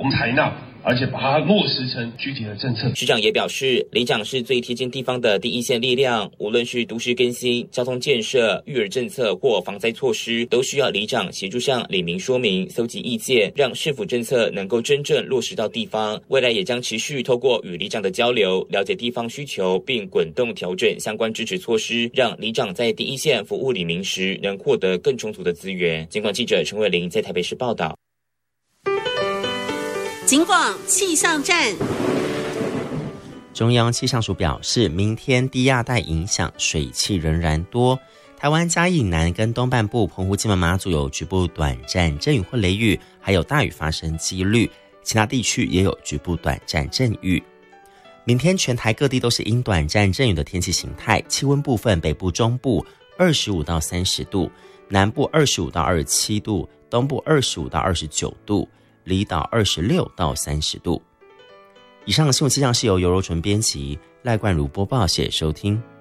们采纳，而且把它落实成具体的政策。 市长也表示，里长是最贴近地方的第一线力量，无论是都市更新、交通建设、育儿政策或防灾措施，都需要里长协助向里民说明、搜集意见，让市府政策能够真正落实到地方。未来也将持续透过与里长的交流，了解地方需求，并滚动调整相关支持措施，让里长在第一线服务里民时能获得更充足的资源。警广记者陈伟玲在台北市报道。 警广气象站， 中央气象署表示，明天低压带影响，水汽仍然多。台湾嘉义南跟东半部、澎湖、金门、马祖有局部短暂阵雨或雷雨，还有大雨发生几率。其他地区也有局部短暂阵雨。明天全台各地都是因短暂阵雨的天气形态，气温部分北部、中部25到30度，南部25到27度，东部25到29度。离岛26到30度。以上的新闻气象是由尤柔纯编辑，赖冠如播报，谢谢收听。